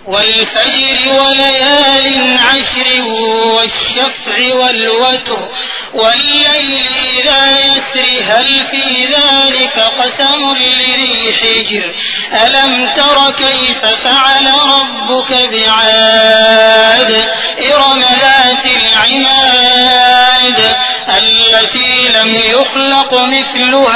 والفجر وليال عشر والشفع والوتر والليل إذا يسر هل في ذلك قسم لذي حجر ألم تر كيف فعل ربك بعاد إرم ذات العماد التي لم يخلق مثلها